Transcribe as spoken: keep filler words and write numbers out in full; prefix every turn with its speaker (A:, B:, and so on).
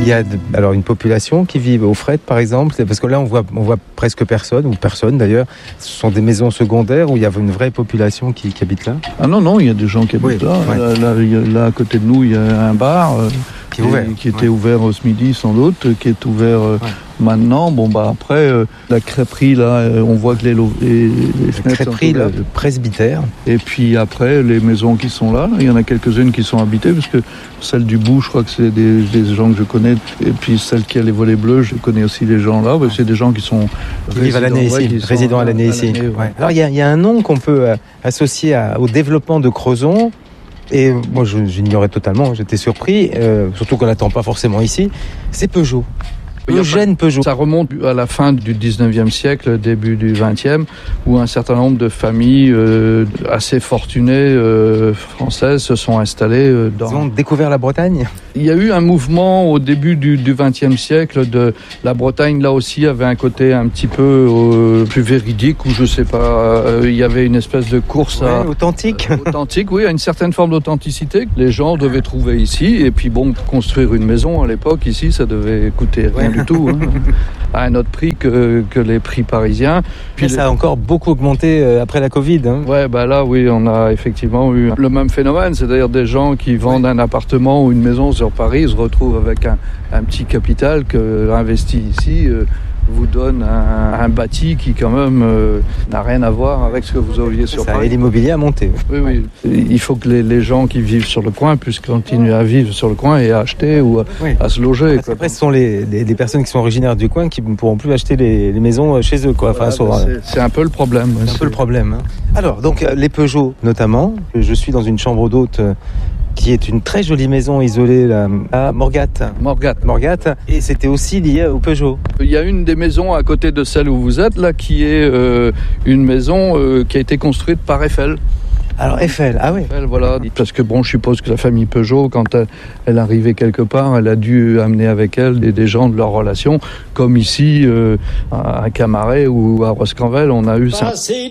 A: Il y a de, alors une population qui vit au Fret, par exemple, c'est parce que là on voit, on voit presque personne, ou personne d'ailleurs. Ce sont des maisons secondaires où il y a une vraie population qui, qui habite là.
B: Ah non, non, il y a des gens qui habitent oui, là. Ouais. Là, là, il y a, là. À côté de nous, il y a un bar euh,
A: qui, est ouvert.
B: qui était
A: ouais.
B: ouvert ce midi sans doute, qui est ouvert euh, ouais. maintenant. Bon, bah après, euh, la crêperie, là, euh, on voit que les, lo- les, les
A: fenêtres crêperie, sont ouvertes. Le presbytère.
B: Et puis après, les maisons qui sont là, il y en a quelques-unes qui sont habitées, parce que celle du bout, je crois que c'est des, des gens que je connais. Et puis celle qui a les volets bleus, je connais aussi les gens là. C'est des gens qui sont
A: qui vivent à l'année ici,
B: ouais,
A: résidents à l'année ici. Ouais. Ouais. Alors il y, y a un nom qu'on peut euh, associer à, au développement de Crozon. Et moi, je, j'ignorais totalement, j'étais surpris, euh, surtout qu'on n'attend pas forcément ici. C'est Peugeot. Eugène Peugeot.
B: Ça remonte à la fin du dix-neuvième siècle, début du vingtième, où un certain nombre de familles euh, assez fortunées euh, françaises se sont installées euh, dans...
A: Ils ont découvert la Bretagne.
B: Il y a eu un mouvement au début du, du vingtième siècle de la Bretagne, là aussi, avait un côté un petit peu euh, plus véridique, où je sais pas, euh, il y avait une espèce de course
A: ouais,
B: à...
A: authentique.
B: Euh, authentique, oui, à une certaine forme d'authenticité que les gens devaient trouver ici. Et puis bon, construire une maison à l'époque, ici, ça devait coûter rien ouais. du tout, hein, à un autre prix que, que les prix parisiens.
A: Puis ça les... a encore beaucoup augmenté euh, après la Covid. Hein.
B: Ouais, bah là, oui, on a effectivement eu le même phénomène, c'est-à-dire des gens qui vendent ouais. un appartement ou une maison sur Paris se retrouvent avec un, un petit capital que investi ici euh, vous donne un, un bâti qui quand même euh, n'a rien à voir avec ce que vous aviez sur
A: ça,
B: Paris.
A: Et l'immobilier a monté.
B: Oui, oui. Il faut que les, les gens qui vivent sur le coin puissent continuer à vivre sur le coin et à acheter ou à, oui. à se loger.
A: Parce après, ce sont les, les, les personnes qui sont originaires du coin qui ne pourront plus acheter les, les maisons chez eux. Quoi. Enfin,
B: voilà,
A: sur,
B: c'est, c'est un peu le problème.
A: C'est un peu le problème. Hein. Alors, donc, les Peugeot notamment. Je suis dans une chambre d'hôte qui est une très jolie maison isolée là, à Morgat.
B: Morgat.
A: Morgat. Et c'était aussi lié au Peugeot.
B: Il y a une des maisons à côté de celle où vous êtes, là, qui est euh, une maison euh, qui a été construite par Eiffel.
A: Alors Eiffel, ah oui.
B: Eiffel, voilà. Parce que bon, je suppose que la famille Peugeot, quand elle, elle arrivait quelque part, elle a dû amener avec elle des, des gens de leur relation, comme ici euh, à Camaret ou à Roscanvel, on a eu ça.